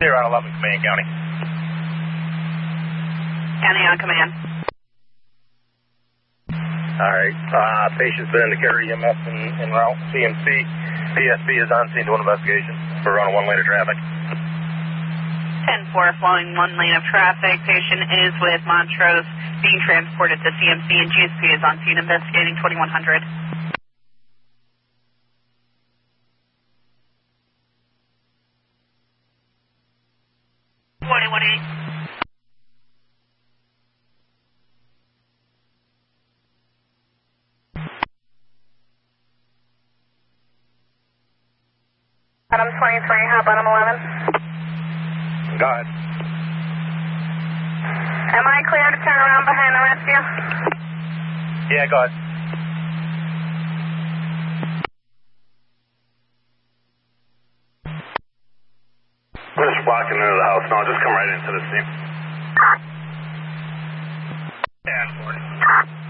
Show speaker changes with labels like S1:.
S1: Zero on 11, command county.
S2: County on command.
S1: All right. Patient's been in the care EMS en route. CMC. PSB is on scene doing investigation for running 1 lane of traffic.
S2: 10-4 flowing 1 lane of traffic. Patient is with Montrose being transported to CMC, and GSP is on scene investigating 2100.
S3: Bottom 23, how bottom 11?
S1: Go ahead.
S3: Am I clear to turn around behind the rescue?
S1: Yeah, go ahead.
S4: We're just walking into the house now. Just come right into the scene.